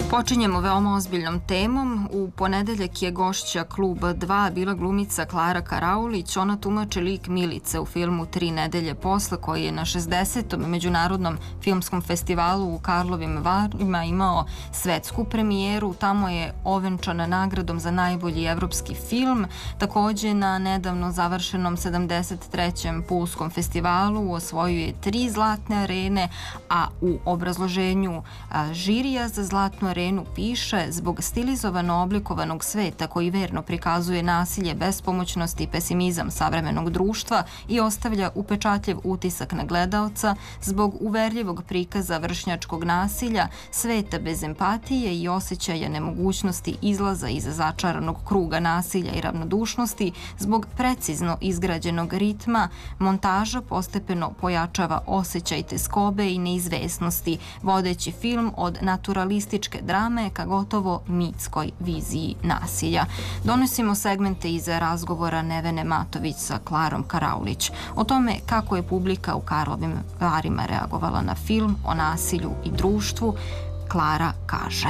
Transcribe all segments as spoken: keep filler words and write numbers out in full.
Počinjemo veoma ozbiljnom temom. U ponedeljak je gošća Klub dva bila glumica Klara Karaulić. Ona tumači lik Milice u filmu Tri nedelje posle, koji je na šezdesetom Međunarodnom filmskom festivalu u Karlovim Varima imao svetsku premijeru. Tamo je ovenčana nagradom za najbolji evropski film. Takođe na nedavno završenom sedamdeset trećem Pulskom festivalu osvojuje tri zlatne arene, a u obrazloženju a, žirija za zlatnu arenu piše: zbog stilizovano oblikovanog sveta koji verno prikazuje nasilje, bespomoćnost i pesimizam savremenog društva i ostavlja upečatljiv utisak na gledaoca, zbog uverljivog prikaza vršnjačkog nasilja, sveta bez empatije i osjećaja nemogućnosti izlaza iz začaranog kruga nasilja i ravnodušnosti, zbog precizno izgrađenog ritma, montaža postepeno pojačava osjećaj teskobe i neizvesnosti, vodeći film od naturalističke drame ka gotovo mitskoj viziji nasilja. Donosimo segmente iz razgovora Nevene Matović sa Klarom Karaulić o tome kako je publika u Karlovim Varima reagovala na film o nasilju i društvu. Klara kaže: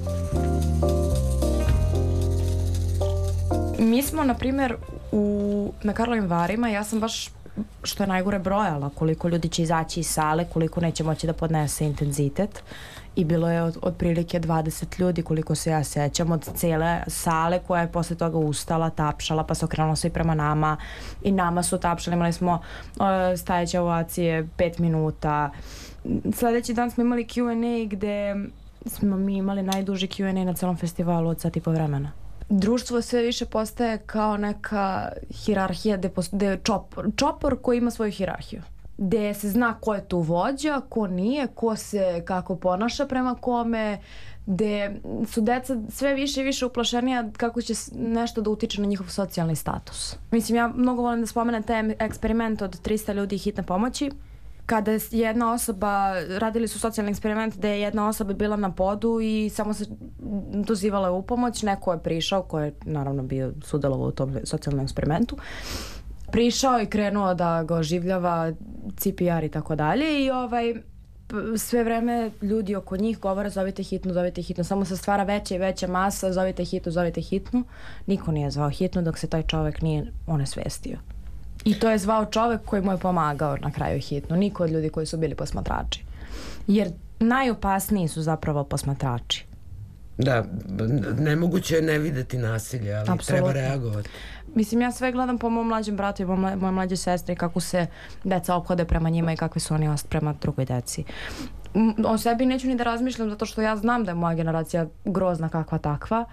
Mi smo, na primjer, u, na Karlovim Varima, ja sam baš, što je najgore, brojala koliko ljudi će izaći iz sale, koliko neće moći da podnese intenzitet. I bilo je od, otprilike dvadeset ljudi, koliko se ja sećam, od cele sale, koja je posle toga ustala, tapšala, pa se okrenula sve prema nama i nama su tapšali. Imali smo uh, stajeće ovacije pet minuta. Sledeći dan smo imali Q and A gde smo mi imali najduži Q and A na celom festivalu od sat i po vremena. Društvo sve više postaje kao neka hirarhija, gde je čopor, čopor koji ima svoju hirarhiju, gde se zna ko je tu vođa, ko nije, ko se kako ponaša prema kome, gde su deca sve više i više uplašenija kako će nešto da utiče na njihov socijalni status. Mislim, ja mnogo volim da spomenem taj eksperiment od trista ljudi hitne pomoći, kada je jedna osoba, radili su socijalni eksperiment gde je jedna osoba bila na podu i samo se dozivala u pomoć, neko je prišao, ko je naravno bio sudelovao u tom socijalnom eksperimentu, prišao i krenuo da ga oživljava, C P R i tako dalje, i ovaj, sve vreme ljudi oko njih govore: zovite hitnu, zovite hitnu, samo se stvara veća i veća masa, zovite hitnu, zovite hitnu. Niko nije zvao hitnu dok se taj čovek nije onesvestio. I to je zvao čovek koji mu je pomagao na kraju hitnu, niko od ljudi koji su bili posmatrači. Jer najopasniji su zapravo posmatrači. Da, nemoguće je ne videti nasilje, ali Absolutno. Treba reagovati. Mislim, ja sve gledam po mom mlađem bratu i moje mlađe sestre, kako se deca ophode prema njima i kakvi su oni prema drugoj deci. O sebi neću ni da razmišljam, zato što ja znam da je moja generacija grozna kakva takva.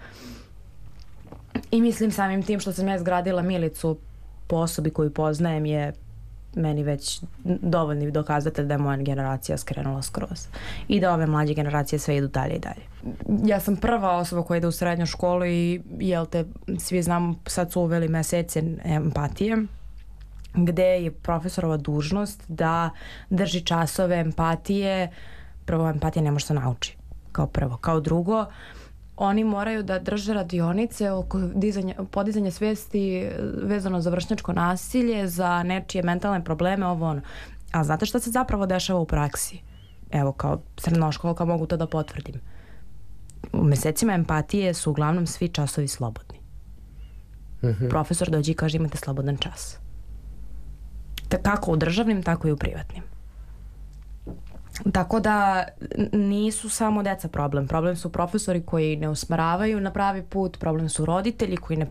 I mislim, samim tim što sam ja izgradila Milicu po osobi koju poznajem je meni već dovoljni dokazatelj da je moja generacija skrenula skroz i da ove mlađe generacije sve idu dalje i dalje. Ja sam prva osoba koja ide u srednju školu i jel te, svi znamo, sad su uveli mesece empatije, gde je profesorova dužnost da drži časove empatije. Prvo, empatija ne može se nauči, kao prvo. Kao drugo, oni moraju da drže radionice oko dizanja, podizanja svesti vezano za vršnjačko nasilje, za nečije mentalne probleme, ovo ono. A znate šta se zapravo dešava u praksi? Evo, kao srednjoškolka mogu to da potvrdim. U mesecima empatije su uglavnom svi časovi slobodni. Mm-hmm. Profesor dođe i kaže: imate slobodan čas. Kako u državnim, tako i u privatnim. Tako da nisu samo deca problem. Problem su profesori koji ne usmeravaju na pravi put, problem su roditelji koji ne